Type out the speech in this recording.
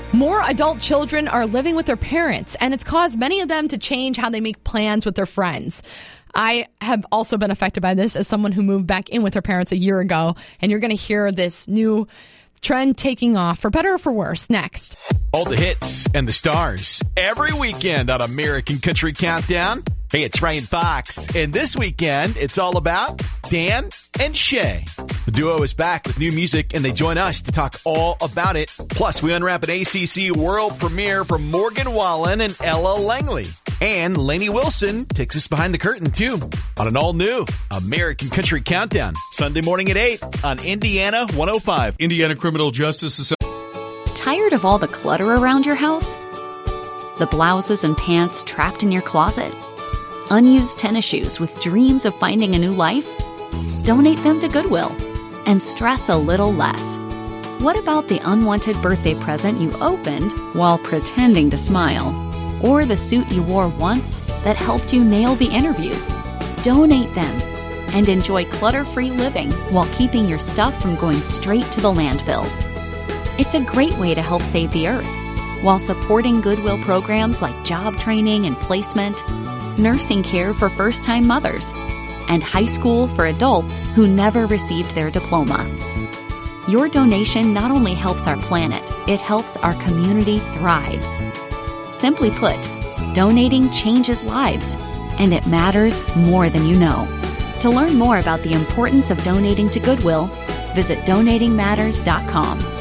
More adult children are living with their parents, and it's caused many of them to change how they make plans with their friends. I have also been affected by this as someone who moved back in with her parents a year ago, and you're going to hear this new trend taking off, for better or for worse, next. All the hits and the stars every weekend on American Country Countdown. Hey, it's Ryan Fox, and this weekend it's all about Dan and Shay. The duo is back with new music, and they join us to talk all about it. Plus, we unwrap an ACC world premiere from Morgan Wallen and Ella Langley. And Lainey Wilson takes us behind the curtain, too, on an all-new American Country Countdown. Sunday morning at 8 on Indiana 105. Indiana Criminal Justice Society. Tired of all the clutter around your house? The blouses and pants trapped in your closet? Unused tennis shoes with dreams of finding a new life? Donate them to Goodwill and stress a little less. What about the unwanted birthday present you opened while pretending to smile? Or the suit you wore once that helped you nail the interview? Donate them and enjoy clutter-free living while keeping your stuff from going straight to the landfill. It's a great way to help save the earth while supporting Goodwill programs like job training and placement, nursing care for first-time mothers, and high school for adults who never received their diploma. Your donation not only helps our planet, it helps our community thrive. Simply put, donating changes lives, and it matters more than you know. To learn more about the importance of donating to Goodwill, visit donatingmatters.com.